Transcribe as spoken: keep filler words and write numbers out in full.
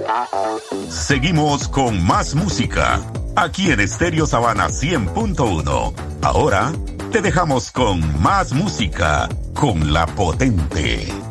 Seguimos con más música, aquí en Estéreo Sabana cien punto uno. Ahora te dejamos con más música, con La Potente.